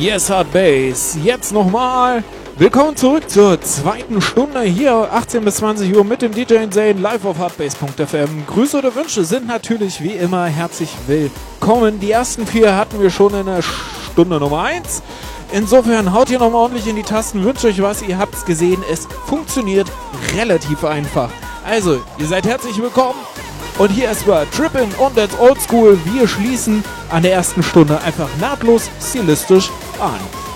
Yes, Hard Bass. Jetzt nochmal. Willkommen zurück zur zweiten Stunde hier, 18 bis 20 Uhr mit dem DJ Zane live auf hardbass.fm. Grüße oder Wünsche sind natürlich wie immer herzlich willkommen. Die ersten 4 hatten wir schon in der Stunde Nummer 1. Insofern haut ihr nochmal ordentlich in die Tasten, wünscht euch was, ihr habt's gesehen, es funktioniert relativ einfach. Also, ihr seid herzlich willkommen und hier erstmal Trippin' und That's Old School. Wir schließen an der ersten Stunde einfach nahtlos stilistisch an.